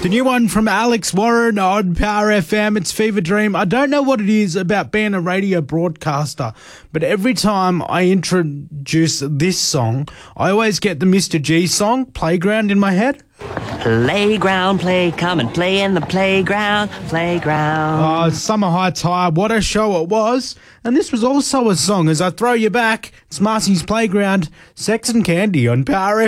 The new one from Alex Warren on Power FM. It's Fever Dream. I don't know what it is about being a radio broadcaster, but every time I introduce this song, I always get the Mr. G song, Playground, in my head. Playground, come and play in the playground. Oh, Summer High Tire, what a show it was. And this was also a song. As I throw you back, it's Marcy's Playground, Sex and Candy on Power FM.